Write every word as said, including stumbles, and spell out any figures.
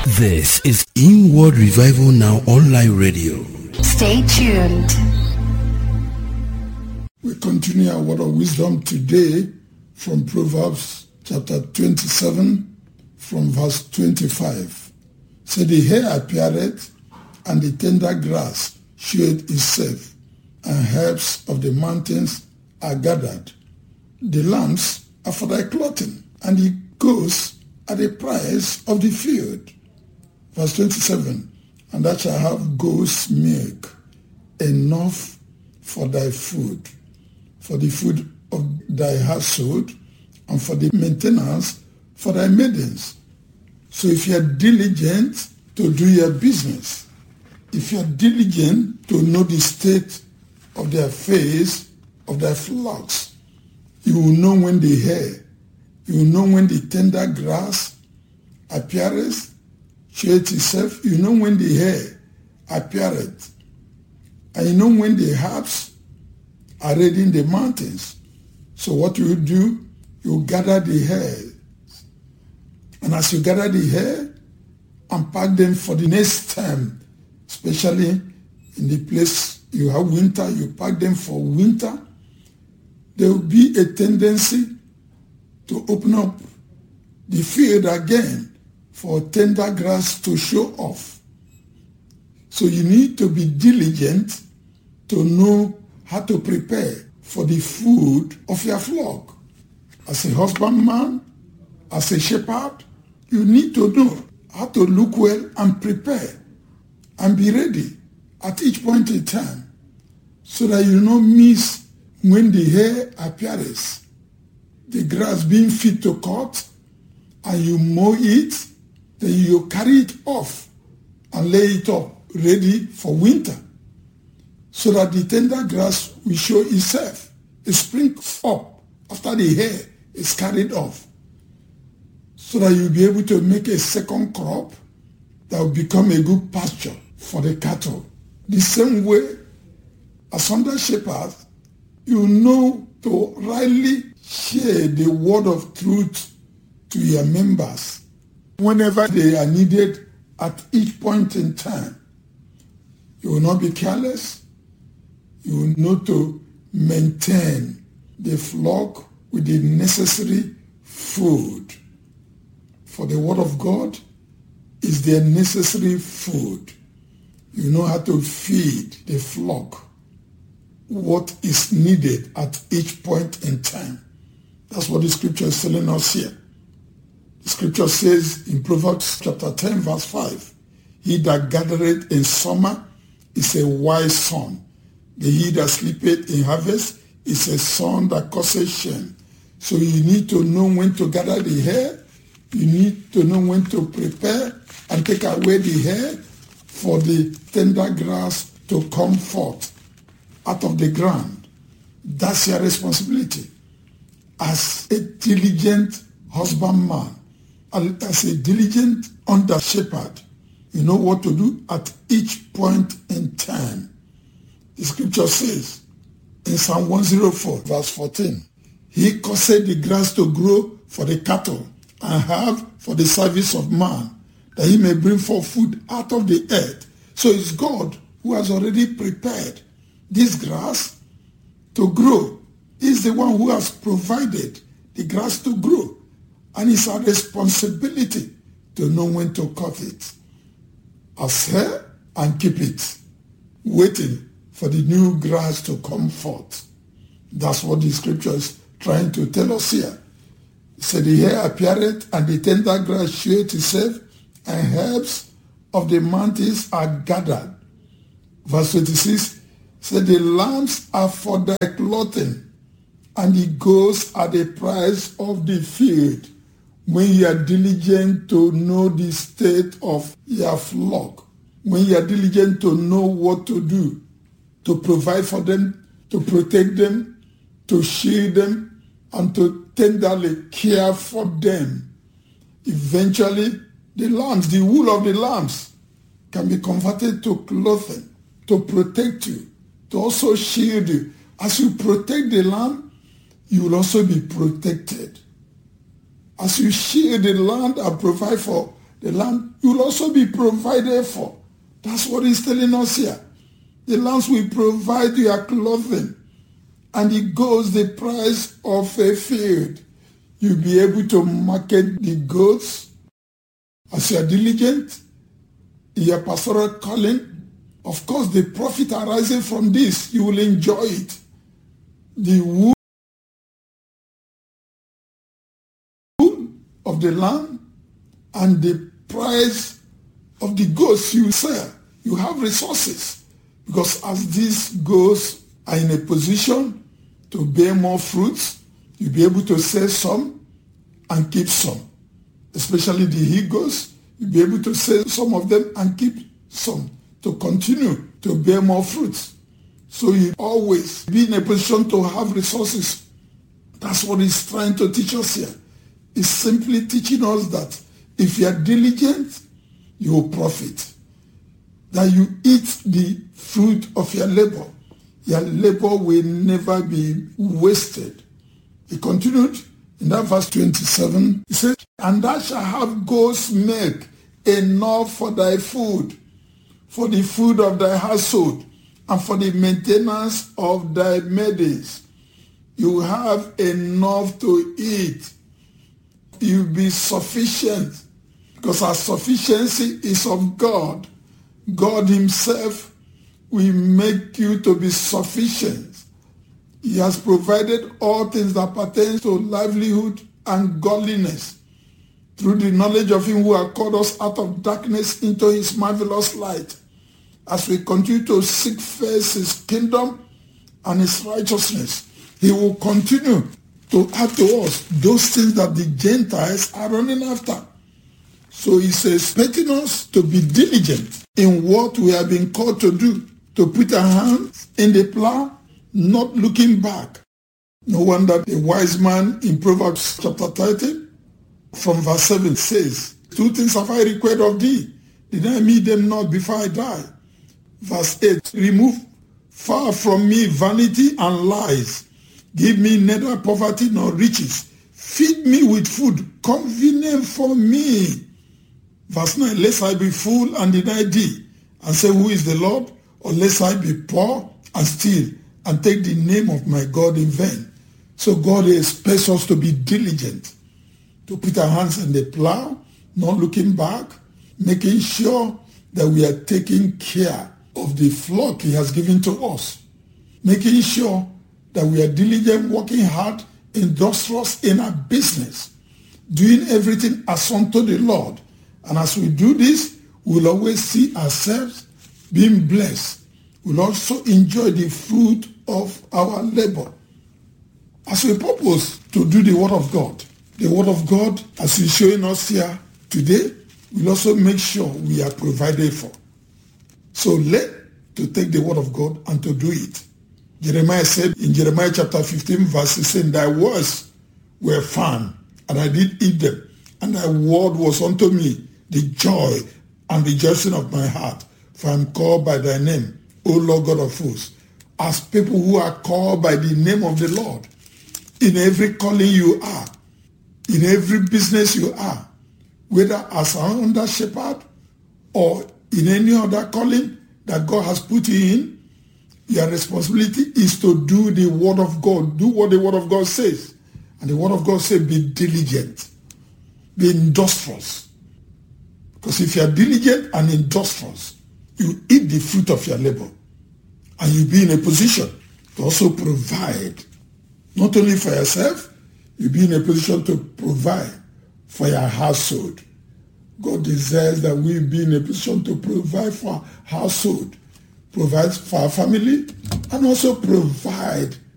This is Inward Revival Now Online Radio. Stay tuned. We continue our word of wisdom today from Proverbs chapter twenty-seven, from verse twenty-five. So the hair appeareth, and the tender grass showeth itself, and herbs of the mountains are gathered. The lambs are for thy clothing, and the goats are the price of the field. Verse twenty-seven, and thou shalt have goat's milk, enough for thy food, for the food of thy household, and for the maintenance for thy maidens. So if you are diligent to do your business, if you are diligent to know the state of the affairs of thy flocks, you will know when the hair, you will know when the tender grass appeareth, showeth itself, you know when the hair appeareth, and you know when the herbs are ready in the mountains. So what you do, you gather the hair, and as you gather the hair and pack them for the next time, especially in the place you have winter, you pack them for winter, there will be a tendency to open up the field again for tender grass to show off. So you need to be diligent to know how to prepare for the food of your flock. As a husbandman, as a shepherd, you need to know how to look well and prepare and be ready at each point in time, so that you don't miss when the hair appears, the grass being fit to cut, and you mow it, then you carry it off and lay it up ready for winter, so that the tender grass will show itself. It springs up after the hair is carried off, so that you'll be able to make a second crop that will become a good pasture for the cattle. The same way, as under shepherds, you know to rightly share the word of truth to your members whenever they are needed at each point in time. You will not be careless. You will know to maintain the flock with the necessary food. For the word of God is their necessary food. You know how to feed the flock what is needed at each point in time. That's what the scripture is telling us here. The scripture says in Proverbs chapter ten, verse five, he that gathereth in summer is a wise son. The he that sleepeth in harvest is a son that causeth shame. So you need to know when to gather the hair. You need to know when to prepare and take away the hair for the tender grass to come forth out of the ground. That's your responsibility as a diligent husbandman, as a diligent under shepherd. You know what to do at each point in time. The scripture says in Psalm one oh four, verse fourteen, he caused the grass to grow for the cattle and have for the service of man, that he may bring forth food out of the earth. So it's God who has already prepared this grass to grow. He's the one who has provided the grass to grow. And it's our responsibility to know when to cut it, as hair, and keep it, waiting for the new grass to come forth. That's what the scripture is trying to tell us here. It said, the hair appeareth, and the tender grass showeth itself, and herbs of the mountains are gathered. Verse twenty-six said, the lambs are for thy clothing, and the goats are the price of the field. When you are diligent to know the state of your flock, when you are diligent to know what to do, to provide for them, to protect them, to shield them, and to tenderly care for them, eventually the lambs, the wool of the lambs, can be converted to clothing, to protect you, to also shield you. As you protect the lamb, you will also be protected. As you shield the land and provide for the land, you will also be provided for. That's what he's telling us here. The lands will provide your clothing, and it goes the price of a field. You'll be able to market the goods as you are diligent in your pastoral calling. Of course, the profit arising from this, you will enjoy it. The wool of the land and the price of the goods you sell, you have resources. Because as these goods are in a position to bear more fruits, you'll be able to sell some and keep some. Especially the he-goats, you'll be able to sell some of them and keep some to continue to bear more fruits. So you always be in a position to have resources. That's what he's trying to teach us here. He's simply teaching us that if you are diligent, you will profit. That you eat the fruit of your labor. Your labor will never be wasted. He continued in that verse twenty-seven. He said, and thou shalt have goat's milk enough for thy food, for the food of thy household, and for the maintenance of thy maidens. You have enough to eat. You'll be sufficient, because our sufficiency is of God. God himself will make you to be sufficient. He has provided all things that pertain to livelihood and godliness through the knowledge of him who has called us out of darkness into his marvelous light. As we continue to seek first his kingdom and his righteousness, he will continue to add to us those things that the Gentiles are running after. So he says, expecting us to be diligent in what we have been called to do, to put our hands in the plow, not looking back. No wonder the wise man in Proverbs chapter thirty, from verse seven says, two things have I required of thee, did I meet them not before I die? Verse eight, remove far from me vanity and lies. Give me neither poverty nor riches. Feed me with food convenient for me. Verse nine, lest I be full and deny thee, and say, who is the Lord? Or lest I be poor and steal, and take the name of my God in vain. So God expects us to be diligent, to put our hands in the plow, not looking back, making sure that we are taking care of the flock he has given to us, making sure that we are diligent, working hard, industrious in our business, doing everything as unto the Lord. And as we do this, we'll always see ourselves being blessed. We'll also enjoy the fruit of our labor. As we purpose to do the Word of God, the Word of God, as he's showing us here today, we'll also make sure we are provided for. So learn to take the Word of God and to do it. Jeremiah said in Jeremiah chapter fifteen, verse sixteen, thy words were found, and I did eat them, and thy word was unto me the joy and rejoicing of my heart, for I am called by thy name, O Lord God of hosts. As people who are called by the name of the Lord, in every calling you are, in every business you are, whether as an under shepherd or in any other calling that God has put you in, your responsibility is to do the Word of God. Do what the Word of God says. And the Word of God says, be diligent, be industrious. Because if you are diligent and industrious, you eat the fruit of your labor. And you'll be in a position to also provide, not only for yourself, you'll be in a position to provide for your household. God desires that we be in a position to provide for our household, provide for our family, and also provide